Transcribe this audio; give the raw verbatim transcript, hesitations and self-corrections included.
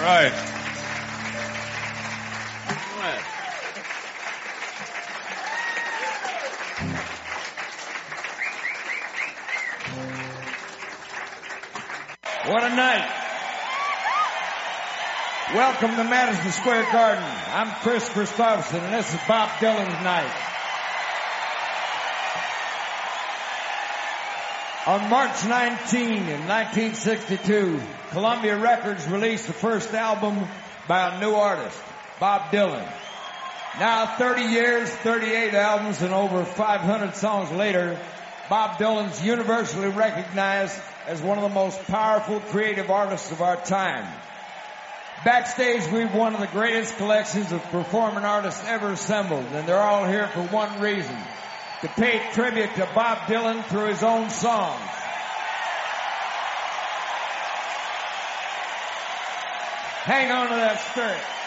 right. What a night. Welcome to Madison Square Garden. I'm Chris Christopherson, and this is Bob Dylan's night. On March nineteenth in nineteen sixty-two, Columbia Records released the first album by a new artist, Bob Dylan. Now thirty years, thirty-eight albums, and over five hundred songs later, Bob Dylan's universally recognized as one of the most powerful creative artists of our time. Backstage, we've one of the greatest collections of performing artists ever assembled, and they're all here for one reason: to pay tribute to Bob Dylan through his own songs. Hang on to that spirit.